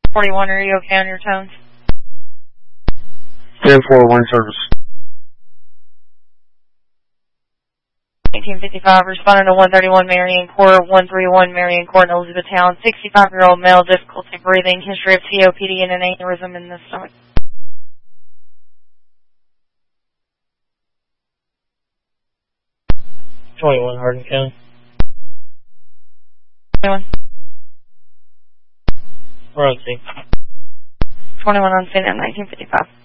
41, are you okay on your tones? 1041 service. 1955, responding to 131 Marion Court, 131 Marion Court in Elizabethtown. 65-year-old male, difficulty breathing, history of COPD and an aneurysm in the stomach. .21 Hardin County. 21. We're on scene. 21 on scene at 1955.